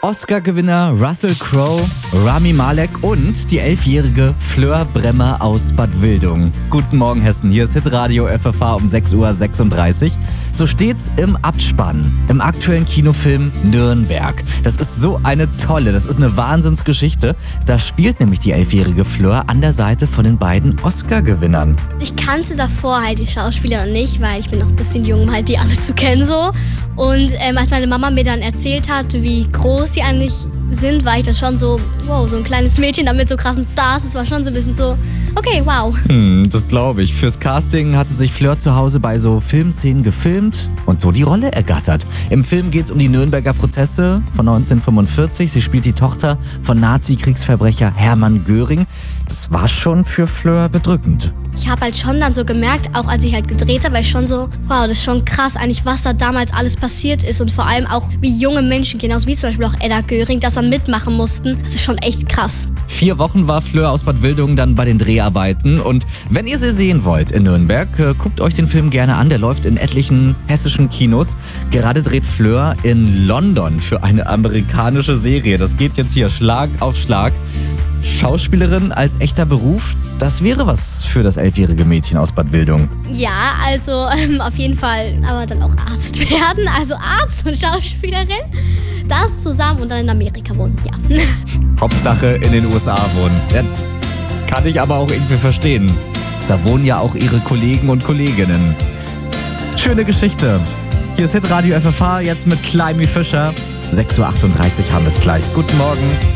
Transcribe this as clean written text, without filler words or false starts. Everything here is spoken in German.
Oscar-Gewinner Russell Crowe, Rami Malek und die 11-jährige Fleur Bremmer aus Bad Wildung. Guten Morgen, Hessen. Hier ist Hitradio FFH um 6:36 Uhr. So steht's im Abspann im aktuellen Kinofilm Nürnberg. Das ist so eine Wahnsinnsgeschichte. Da spielt nämlich die 11-jährige Fleur an der Seite von den beiden Oscar-Gewinnern. Ich kannte davor halt die Schauspieler nicht, weil ich bin noch ein bisschen jung, um halt die alle zu kennen so. Und als meine Mama mir dann erzählt hat, wie groß die eigentlich sind, war ich dann schon so, wow, so ein kleines Mädchen da mit so krassen Stars. Das war schon so ein bisschen so, okay, wow. Das glaube ich. Fürs Casting hatte sich Fleur zu Hause bei so Filmszenen gefilmt und so die Rolle ergattert. Im Film geht es um die Nürnberger Prozesse von 1945. Sie spielt die Tochter von Nazi-Kriegsverbrecher Hermann Göring. Das war schon für Fleur bedrückend. Ich habe halt schon dann so gemerkt, auch als ich halt gedreht habe, war ich schon so, wow, das ist schon krass eigentlich, was da damals alles passiert ist und vor allem auch wie junge Menschen, genauso wie zum Beispiel auch Edda Göring, das dann mitmachen mussten. Das ist schon echt krass. 4 Wochen war Fleur aus Bad Wildung dann bei den Dreharbeiten und wenn ihr sie sehen wollt in Nürnberg, guckt euch den Film gerne an, der läuft in etlichen hessischen Kinos. Gerade dreht Fleur in London für eine amerikanische Serie. Das geht jetzt hier Schlag auf Schlag. Schauspielerin als echter Beruf, das wäre was für das 11-jährige Mädchen aus Bad Wildung. Ja, also auf jeden Fall, aber dann auch Arzt werden, also Arzt und Schauspielerin, das zusammen und dann in Amerika wohnen, ja. Hauptsache in den USA wohnen. Das kann ich aber auch irgendwie verstehen. Da wohnen ja auch ihre Kollegen und Kolleginnen. Schöne Geschichte. Hier ist Hitradio FFH, jetzt mit Climby Fischer. 6:38 Uhr haben wir es gleich. Guten Morgen.